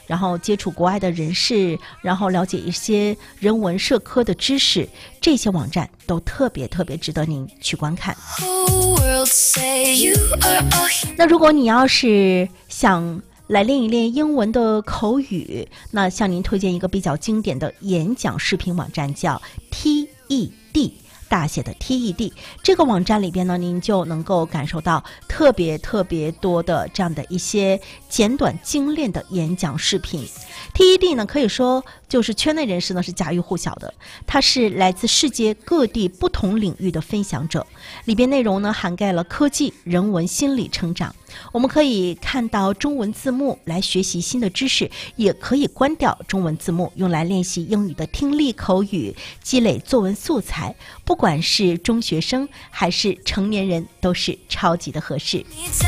然后接触国外的人士，然后了解一些人文社科的知识，这些网站都特别值得您去观看。那如果你要是想来练一练英文的口语，那向您推荐一个比较经典的演讲视频网站，叫 TED， 大写的 TED。 这个网站里边呢，您就能够感受到特别多的这样的一些简短精炼的演讲视频。TED 呢，可以说就是圈内人士呢是家喻户晓的，它是来自世界各地不同领域的分享者，里边内容呢涵盖了科技、人文、心理成长。我们可以看到中文字幕来学习新的知识，也可以关掉中文字幕用来练习英语的听力口语，积累作文素材。不管是中学生还是成年人，都是超级的合适。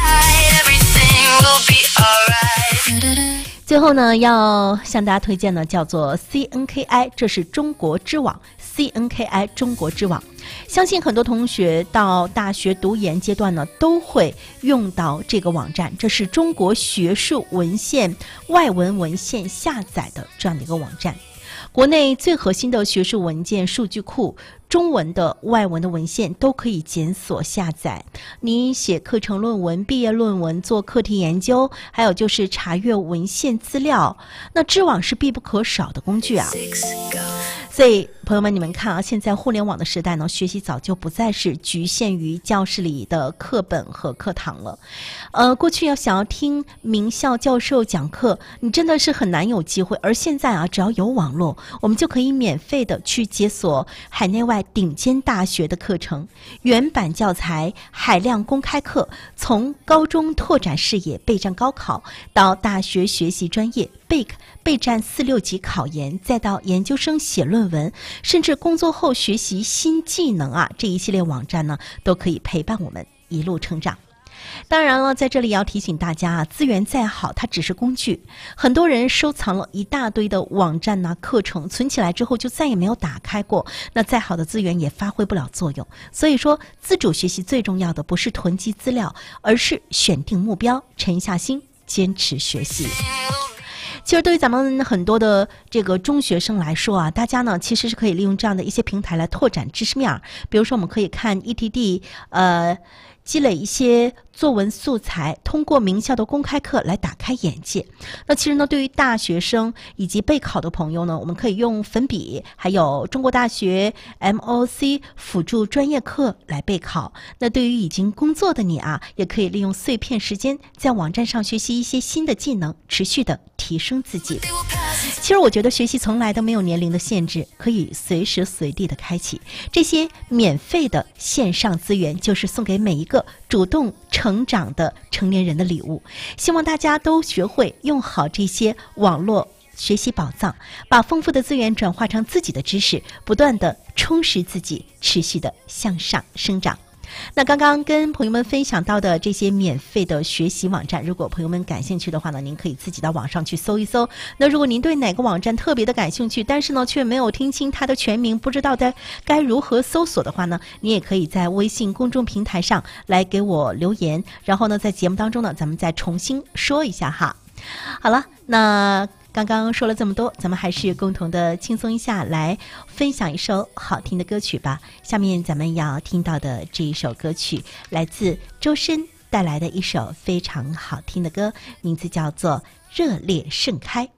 最后呢，要向大家推荐的叫做 CNKI， 这是中国知网 CNKI 中国知网。相信很多同学到大学读研阶段呢，都会用到这个网站，这是中国学术文献外文文献下载的这样的一个网站。国内最核心的学术文件数据库，中文的、外文的文献都可以检索下载。你写课程论文、毕业论文、做课题研究，还有就是查阅文献资料，那知网是必不可少的工具啊。所以朋友们，你们看啊，现在互联网的时代呢，学习早就不再是局限于教室里的课本和课堂了。过去想要听名校教授讲课，你真的是很难有机会。而现在啊，只要有网络，我们就可以免费的去解锁海内外顶尖大学的课程，原版教材、海量公开课，从高中拓展视野、备战高考，到大学学习专业备战4、6级考研，再到研究生写论文，甚至工作后学习新技能啊，这一系列网站呢，都可以陪伴我们一路成长。当然了，在这里要提醒大家啊，资源再好，它只是工具。很多人收藏了一大堆的网站呐、课程，存起来之后就再也没有打开过，那再好的资源也发挥不了作用。所以说，自主学习最重要的不是囤积资料，而是选定目标，沉下心，坚持学习。其实对于咱们很多的这个中学生来说啊，大家呢其实是可以利用这样的一些平台来拓展知识面。比如说我们可以看 ETD， 积累一些作文素材，通过名校的公开课来打开眼界。那其实呢，对于大学生以及备考的朋友呢，我们可以用粉笔，还有中国大学 MOC 辅助专业课来备考。那对于已经工作的你啊，也可以利用碎片时间在网站上学习一些新的技能，持续的提升自己。其实我觉得学习从来都没有年龄的限制，可以随时随地的开启。这些免费的线上资源，就是送给每一个主动成长的成年人的礼物。希望大家都学会用好这些网络学习宝藏，把丰富的资源转化成自己的知识，不断的充实自己，持续的向上生长。那刚刚跟朋友们分享到的这些免费的学习网站，如果朋友们感兴趣的话呢，您可以自己到网上去搜一搜。那如果您对哪个网站特别的感兴趣，但是呢却没有听清它的全名，不知道该如何搜索的话呢，你也可以在微信公众平台上来给我留言，然后呢在节目当中呢咱们再重新说一下哈。好了，那刚刚说了这么多，咱们还是共同的轻松一下，来分享一首好听的歌曲吧。下面咱们要听到的这一首歌曲来自周深带来的一首非常好听的歌，名字叫做《热烈盛开》。